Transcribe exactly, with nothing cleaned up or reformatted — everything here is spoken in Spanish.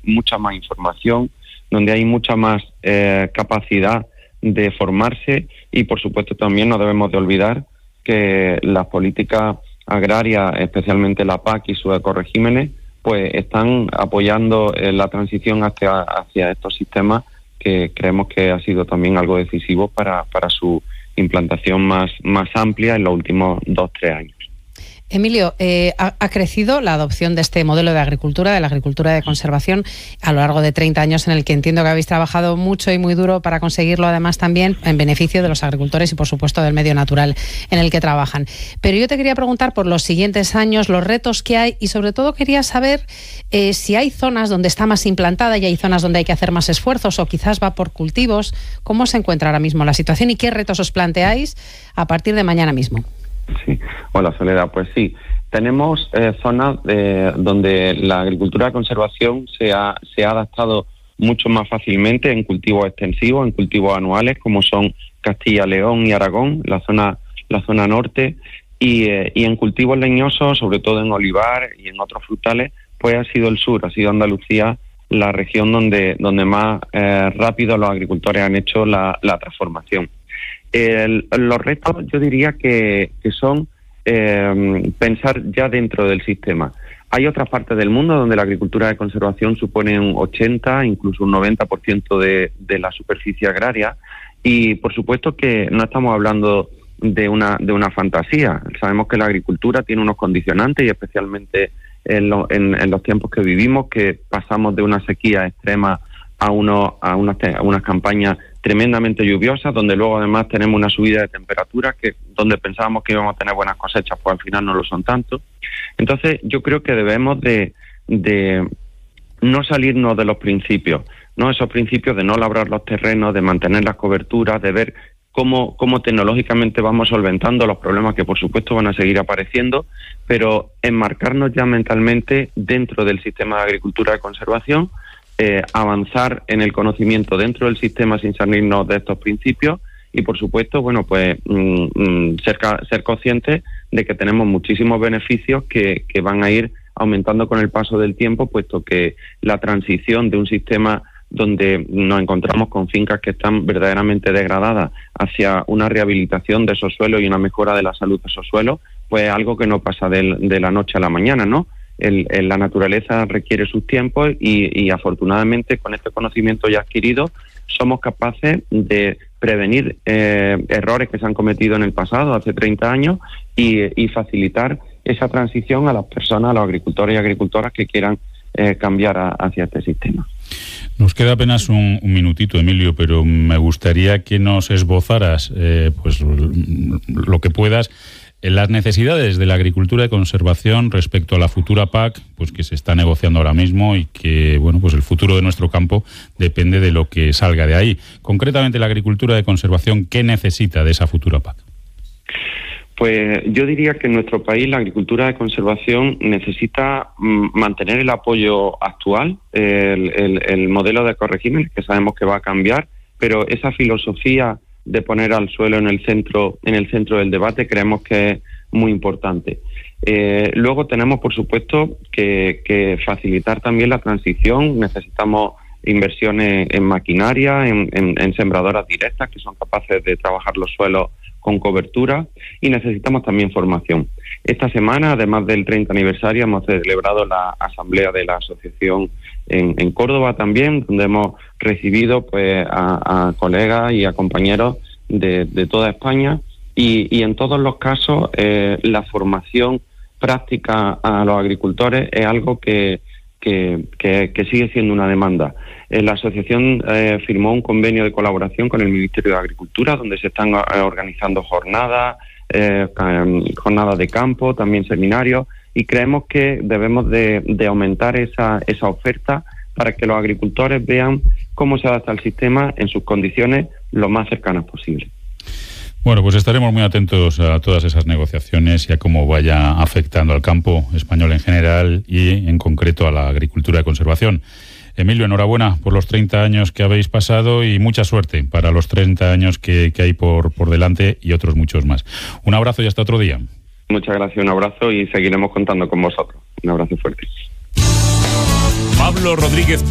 mucha más información, donde hay mucha más eh, capacidad de formarse y, por supuesto, también no debemos de olvidar que las políticas agrarias, especialmente la P A C y sus ecorregímenes, pues están apoyando eh, la transición hacia, hacia estos sistemas que creemos que ha sido también algo decisivo para, para su implantación más, más amplia en los últimos dos, tres años. Emilio, eh, ha, ha crecido la adopción de este modelo de agricultura, de la agricultura de conservación, a lo largo de treinta años, en el que entiendo que habéis trabajado mucho y muy duro para conseguirlo, además también en beneficio de los agricultores y, por supuesto, del medio natural en el que trabajan. Pero yo te quería preguntar por los siguientes años, los retos que hay, y sobre todo quería saber eh, si hay zonas donde está más implantada y hay zonas donde hay que hacer más esfuerzos, o quizás va por cultivos. ¿Cómo se encuentra ahora mismo la situación y qué retos os planteáis a partir de mañana mismo? Sí, hola Soledad, pues sí, tenemos eh, zonas eh, donde la agricultura de conservación se ha, se ha adaptado mucho más fácilmente en cultivos extensivos, en cultivos anuales, como son Castilla, León y Aragón, la zona, la zona norte, y, eh, y en cultivos leñosos, sobre todo en olivar y en otros frutales, pues ha sido el sur, ha sido Andalucía la región donde, donde más eh, rápido los agricultores han hecho la, la transformación. El, los retos yo diría que, que son eh, pensar ya dentro del sistema. Hay otras partes del mundo donde la agricultura de conservación supone un ochenta, incluso un noventa por ciento de, de la superficie agraria, y por supuesto que no estamos hablando de una, de una fantasía. Sabemos que la agricultura tiene unos condicionantes, y especialmente en, lo, en, en los tiempos que vivimos, que pasamos de una sequía extrema a, uno, a, unas, a unas campañas tremendamente lluviosas, donde luego además tenemos una subida de temperaturas que donde pensábamos que íbamos a tener buenas cosechas, pues al final no lo son tanto. Entonces yo creo que debemos de, de no salirnos de los principios, no esos principios de no labrar los terrenos, de mantener las coberturas, de ver cómo, cómo tecnológicamente vamos solventando los problemas que por supuesto van a seguir apareciendo, pero enmarcarnos ya mentalmente dentro del sistema de agricultura de conservación, Eh, avanzar en el conocimiento dentro del sistema sin salirnos de estos principios y, por supuesto, bueno, pues mm, mm, ser, ser conscientes de que tenemos muchísimos beneficios que, que van a ir aumentando con el paso del tiempo, puesto que la transición de un sistema donde nos encontramos con fincas que están verdaderamente degradadas hacia una rehabilitación de esos suelos y una mejora de la salud de esos suelos, pues algo que no pasa de, de la noche a la mañana, ¿no? El, el, la naturaleza requiere sus tiempos y, y afortunadamente con este conocimiento ya adquirido somos capaces de prevenir eh, errores que se han cometido en el pasado, hace treinta años, y, y facilitar esa transición a las personas, a los agricultores y agricultoras que quieran eh, cambiar a, hacia este sistema. Nos queda apenas un, un minutito, Emilio, pero me gustaría que nos esbozaras eh, pues lo que puedas en las necesidades de la agricultura de conservación respecto a la futura P A C, pues que se está negociando ahora mismo y que, bueno, pues el futuro de nuestro campo depende de lo que salga de ahí. Concretamente, la agricultura de conservación, ¿qué necesita de esa futura P A C? Pues yo diría que en nuestro país la agricultura de conservación necesita mm, mantener el apoyo actual, el, el, el modelo de ecorregímenes, que sabemos que va a cambiar, pero esa filosofía de poner al suelo en el centro en el centro del debate creemos que es muy importante. Eh, luego tenemos, por supuesto, que, que facilitar también la transición. Necesitamos inversiones en maquinaria, en, en, en sembradoras directas que son capaces de trabajar los suelos con cobertura, y necesitamos también formación. Esta semana, además del treinta aniversario, hemos celebrado la asamblea de la asociación en, en Córdoba también, donde hemos recibido pues a, a colegas y a compañeros de, de toda España, y, y en todos los casos eh, la formación práctica a los agricultores es algo que, que, que, que sigue siendo una demanda. Eh, la asociación eh, firmó un convenio de colaboración con el Ministerio de Agricultura, donde se están eh, organizando jornadas, eh, jornadas de campo, también seminarios, y creemos que debemos de, de aumentar esa, esa oferta para que los agricultores vean cómo se adapta el sistema en sus condiciones lo más cercanas posible. Bueno, pues estaremos muy atentos a todas esas negociaciones y a cómo vaya afectando al campo español en general y en concreto a la agricultura de conservación. Emilio, enhorabuena por los treinta años que habéis pasado y mucha suerte para los treinta años que, que hay por, por delante y otros muchos más. Un abrazo y hasta otro día. Muchas gracias, un abrazo y seguiremos contando con vosotros. Un abrazo fuerte. Pablo Rodríguez